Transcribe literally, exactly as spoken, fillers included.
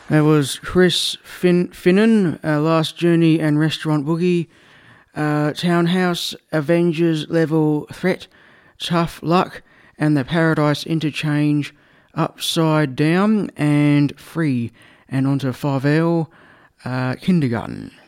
That was Chris fin- Finnan, uh, Last Journey and Restaurant Boogie, uh, Townhouse, Avengers Level Threat, Tough Luck, and the Paradise Interchange, Upside Down and Free, and onto five L, uh, Kindergarten.